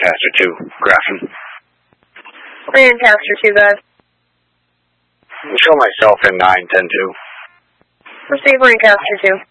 Lancaster 2, Grafton. Lancaster 2, guys. Show myself in 910-2. Receive Lancaster 2.